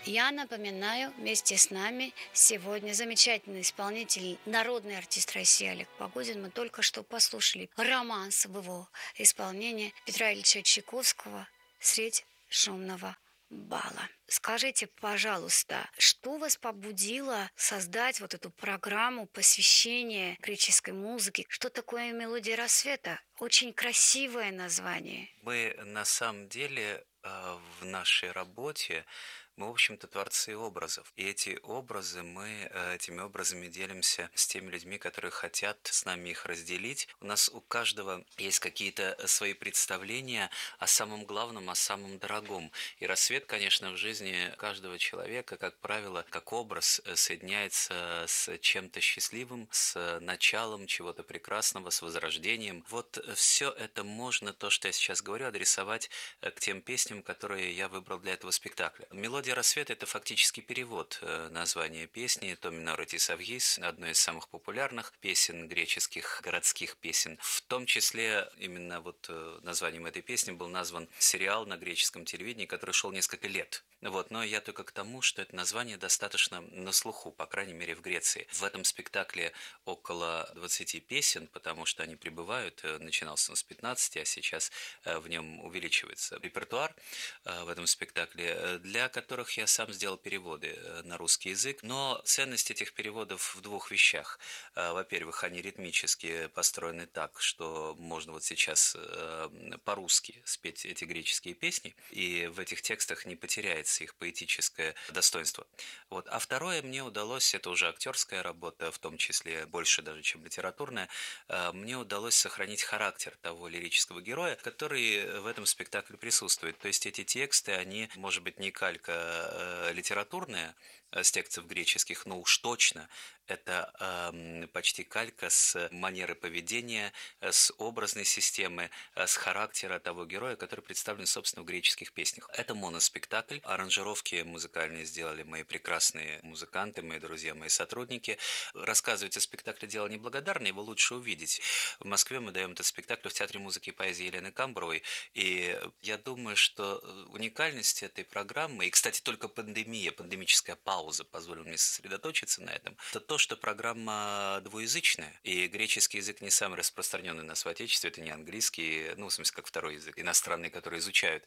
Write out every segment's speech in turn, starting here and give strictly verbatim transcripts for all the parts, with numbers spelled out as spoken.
Я напоминаю, вместе с нами сегодня замечательный исполнитель, народный артист России Олег Погодин. Мы только что послушали романс в его исполнении Петра Ильича Чайковского «Средь шумного бала». Скажите, пожалуйста, что вас побудило создать вот эту программу посвящения греческой музыке? Что такое «Мелодия рассвета»? Очень красивое название. Мы на самом деле э, в нашей работе мы, в общем-то, творцы образов. И эти образы, мы э, этими образами делимся с теми людьми, которые хотят с нами их разделить. У нас у каждого есть какие-то свои представления о самом главном, о самом дорогом. И рассвет, конечно, в жизни каждого человека, как правило, как образ э, соединяется с чем-то счастливым, с началом чего-то прекрасного, с возрождением. Вот все это можно, то, что я сейчас говорю, адресовать э, к тем песням, которые я выбрал для этого спектакля. «Мелодия рассвета» — это фактически перевод э, названия песни «То минор тис авгис», одной из самых популярных песен греческих, городских песен. В том числе именно вот э, названием этой песни был назван сериал на греческом телевидении, который шел несколько лет. Вот, но я только к тому, что это название достаточно на слуху, по крайней мере в Греции. В этом спектакле около двадцати песен, потому что они прибывают, начинался он с пятнадцати, а сейчас в нем увеличивается репертуар в этом спектакле, для которых я сам сделал переводы на русский язык. Но ценность этих переводов в двух вещах. Во-первых, они ритмически построены так, что можно вот сейчас по-русски спеть эти греческие песни, и в этих текстах не потеряется их поэтическое достоинство. Вот. А второе, мне удалось, это уже актерская работа, в том числе больше даже, чем литературная, мне удалось сохранить характер того лирического героя, который в этом спектакле присутствует. То есть эти тексты, они, может быть, не калька литературная с текстов греческих, но уж точно это э, почти калька с манеры поведения, с образной системы, с характера того героя, который представлен, собственно, в греческих песнях. Это моноспектакль. Аранжировки музыкальные сделали мои прекрасные музыканты, мои друзья, мои сотрудники. Рассказывать о спектакле дело неблагодарное, его лучше увидеть. В Москве мы даем этот спектакль в Театре музыки и поэзии Елены Камбровой. И я думаю, что уникальность этой программы, и, кстати, только пандемия, пандемическая пауза позволила мне сосредоточиться на этом, это то, что программа двуязычная, и греческий язык не самый распространенный у нас в Отечестве, это не английский, ну, в смысле, как второй язык, иностранный, который изучают.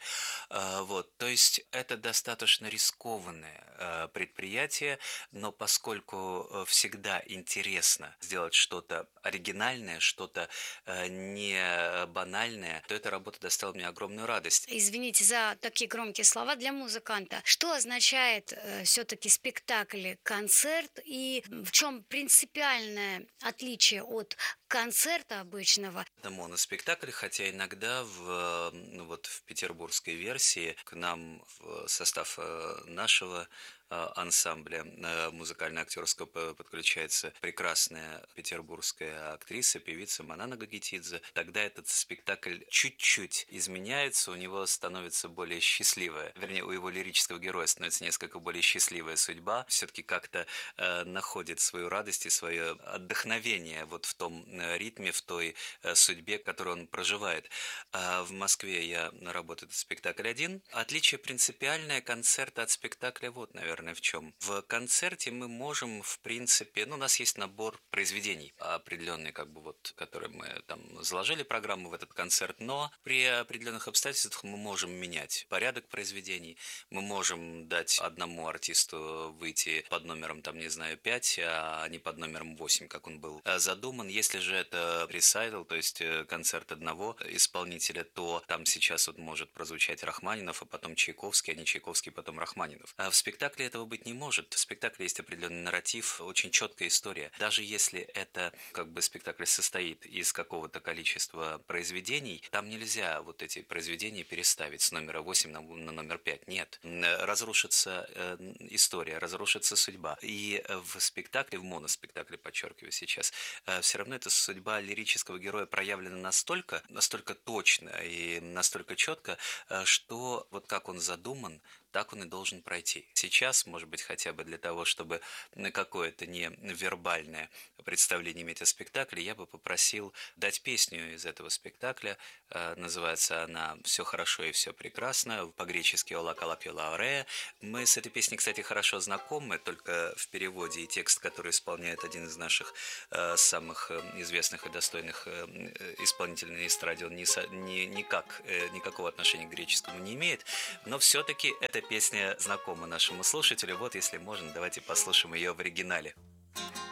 Вот, то есть это достаточно рискованное предприятие, но поскольку всегда интересно сделать что-то оригинальное, что-то не банальное, то эта работа доставила мне огромную радость. Извините за такие громкие слова для музыканта. Что означает э, все-таки спектакль, концерт, и в чем принципиальное отличие от концерта обычного? Это моноспектакль, хотя иногда в, ну, вот в петербургской версии к нам в состав нашего ансамбля музыкально-актерского подключается прекрасная петербургская актриса, певица Манана Гагитидзе. Тогда этот спектакль чуть-чуть изменяется, у него становится более счастливая, вернее, у его лирического героя становится несколько более счастливая судьба, все-таки как-то э, находит свою радость и свое отдохновение вот в том ритме, в той э, судьбе, которую он проживает. А в Москве я работаю этот спектакль один. Отличие принципиальное концерта от спектакля вот, наверное, в чем. В концерте мы можем, в принципе, ну, у нас есть набор произведений определенный, как бы вот, которые мы там заложили программу в этот концерт, но при определенных обстоятельствах мы можем менять порядок произведений, мы можем дать одному артисту выйти под номером, там, не знаю, пять, а не под номером восемь, как он был задуман. Если же это ресайдл, то есть концерт одного исполнителя, то там сейчас вот может прозвучать Рахманинов, а потом Чайковский, а не Чайковский, потом Рахманинов. А в спектакле этого быть не может. В спектакле есть определенный нарратив, очень четкая история. Даже если это как бы спектакль состоит из какого-то количества произведений, там нельзя вот эти произведения переставить с номера восемь на, на номер пять. Нет. Разрушится э, история, разрушится судьба. И в спектакле, в моноспектакле, подчеркиваю сейчас, э, все равно эта судьба лирического героя проявлена настолько, настолько точно и настолько четко, э, что вот как он задуман, так он и должен пройти. Сейчас, может быть, хотя бы для того, чтобы на какое-то не вербальное представление иметь о спектакле, я бы попросил дать песню из этого спектакля. Э, Называется она «Все хорошо и все прекрасно», по-гречески «Ола калапио лаурея». Мы с этой песней, кстати, хорошо знакомы, только в переводе и текст, который исполняет один из наших э, самых э, известных и достойных э, э, исполнителей на эстраде, он ни, со- ни- никак, э, никакого отношения к греческому не имеет, но все-таки эта песня знакома нашему слушателю. Вот, если можно, давайте послушаем ее в оригинале.